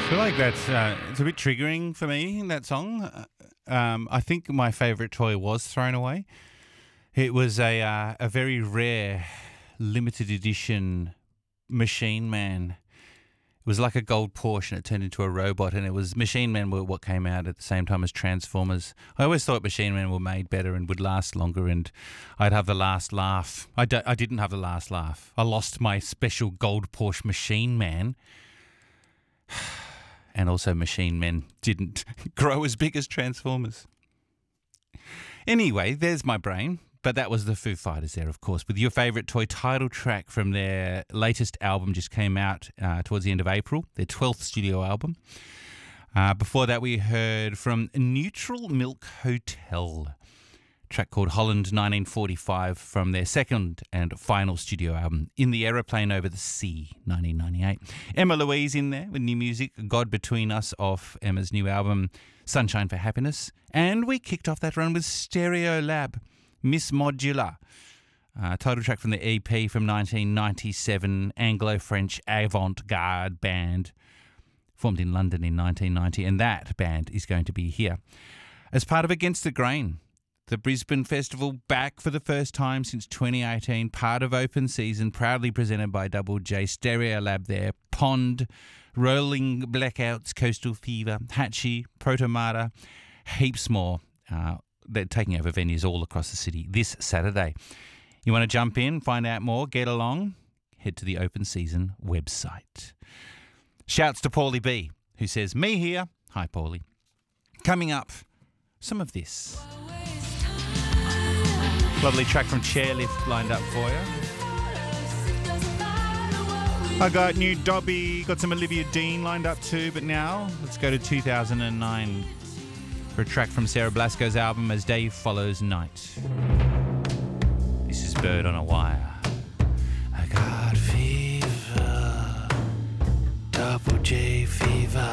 feel like that's it's a bit triggering for me, that song. I think my favourite toy was thrown away. It was a very rare limited edition Machine Man. It was like a gold Porsche and it turned into a robot, and it was Machine Men were what came out at the same time as Transformers. I always thought Machine Men were made better and would last longer, and I'd have the last laugh. I didn't have the last laugh. I lost my special gold Porsche Machine Man. And also Machine Men didn't grow as big as Transformers. Anyway, there's my brain. But that was the Foo Fighters there, of course, with your favourite toy title track from their latest album, just came out towards the end of April, their 12th studio album. Before that, we heard from Neutral Milk Hotel, a track called Holland 1945 from their second and final studio album, In the Aeroplane Over the Sea, 1998. Emma Louise in there with new music, God Between Us off Emma's new album, Sunshine for Happiness. And we kicked off that run with Stereo Lab, Miss Modular, title track from the EP from 1997, Anglo-French avant-garde band, formed in London in 1990, and that band is going to be here as part of Against the Grain, the Brisbane Festival, back for the first time since 2018, part of Open Season, proudly presented by Double J, Stereo Lab there, Pond, Rolling Blackouts, Coastal Fever, Hatchie, Protomata, heaps more. They're taking over venues all across the city this Saturday. You want to jump in, find out more, get along, head to the Open Season website. Shouts to Paulie B, who says, me here. Hi, Paulie. Coming up, some of this. Lovely track from Chairlift lined up for you. I got new Dobby, got some Olivia Dean lined up too, but now let's go to 2009. For a track from Sarah Blasco's album As Day Follows Night. This is Bird on a Wire. I got fever, Double J fever.